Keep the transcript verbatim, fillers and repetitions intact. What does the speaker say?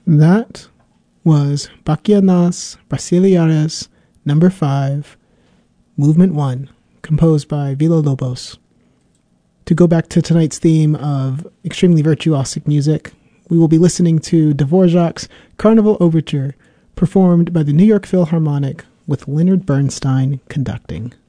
That was Bachianas Brasileiras number five, Movement one, composed by Villa-Lobos. To go back to tonight's theme of extremely virtuosic music, we will be listening to Dvorak's Carnival Overture, performed by the New York Philharmonic with Leonard Bernstein conducting.